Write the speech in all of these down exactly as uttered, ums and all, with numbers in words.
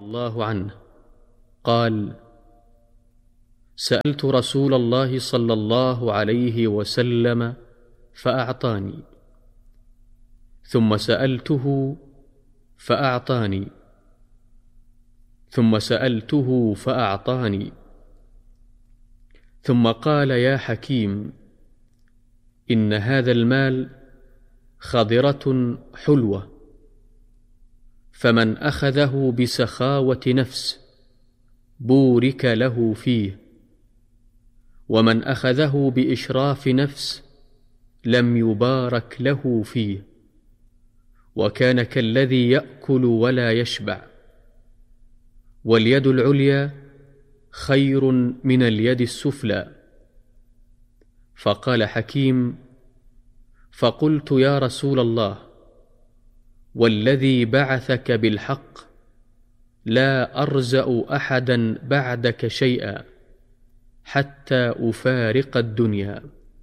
الله عنه قال: سألت رسول الله صلى الله عليه وسلم فأعطاني، ثم سألته فأعطاني، ثم سألته فأعطاني، ثم قال: يا حكيم، إن هذا المال خضرة حلوة، فمن أخذه بسخاوة نفس بورك له فيه، ومن أخذه بإشراف نفس لم يبارك له فيه، وكان كالذي يأكل ولا يشبع، واليد العليا خير من اليد السفلى. فقال حكيم: فقلت: يا رسول الله، والذي بعثك بالحق لا أرزأ أحدا بعدك شيئا حتى أفارق الدنيا.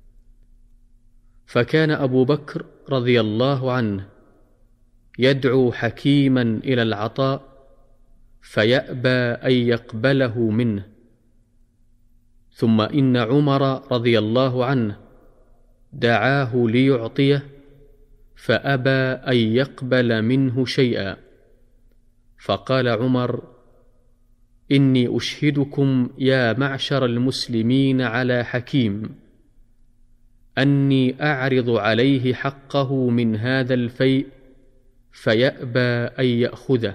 فكان أبو بكر رضي الله عنه يدعو حكيما إلى العطاء فيأبى أن يقبله منه، ثم إن عمر رضي الله عنه دعاه ليعطيه فأبى أن يقبل منه شيئا، فقال عمر: إني أشهدكم يا معشر المسلمين على حكيم أني أعرض عليه حقه من هذا الفيء فيأبى أن يأخذه.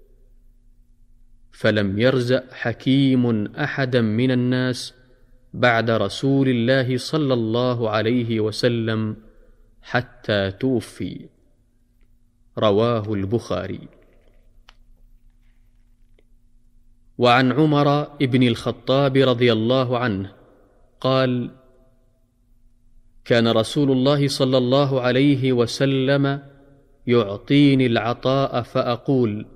فلم يرزق حكيم أحدا من الناس بعد رسول الله صلى الله عليه وسلم حتى توفي. رواه البخاري. وعن عمر بن الخطاب رضي الله عنه قال: كان رسول الله صلى الله عليه وسلم يعطيني العطاء فأقول: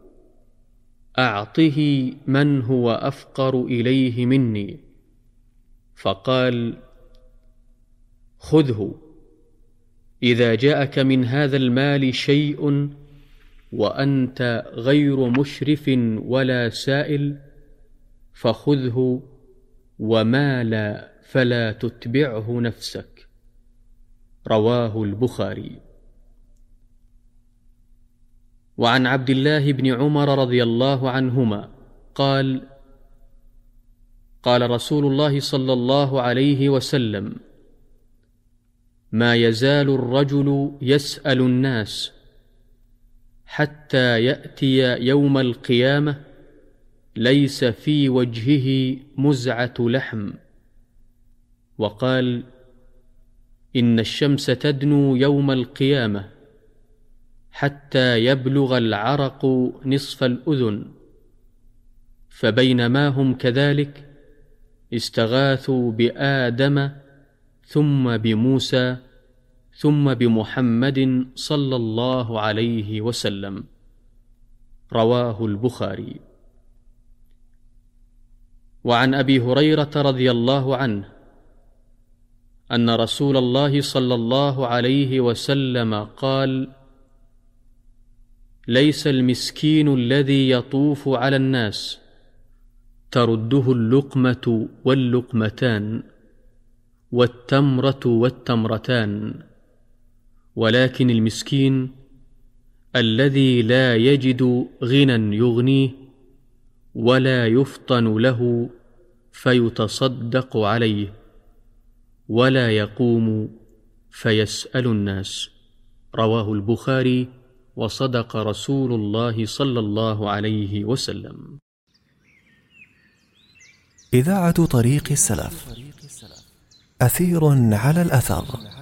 أعطه من هو أفقر إليه مني، فقال: خذه، إذا جاءك من هذا المال شيء وأنت غير مشرف ولا سائل فخذه، وما لا فلا تتبعه نفسك. رواه البخاري. وعن عبد الله بن عمر رضي الله عنهما قال: قال رسول الله صلى الله عليه وسلم: ما يزال الرجل يسأل الناس حتى يأتي يوم القيامة ليس في وجهه مزعة لحم. وقال: إن الشمس تدنو يوم القيامة حتى يبلغ العرق نصف الأذن، فبينما هم كذلك استغاثوا بآدم ثم بموسى ثم بمحمد صلى الله عليه وسلم. رواه البخاري. وعن أبي هريرة رضي الله عنه أن رسول الله صلى الله عليه وسلم قال: ليس المسكين الذي يطوف على الناس ترده اللقمة واللقمتان والتمرة والتمرتان، ولكن المسكين الذي لا يجد غنى يغنيه ولا يفطن له فيتصدق عليه ولا يقوم فيسأل الناس. رواه البخاري. وصدق رسول الله صلى الله عليه وسلم. إذاعة طريق السلف، أثير على الأثر.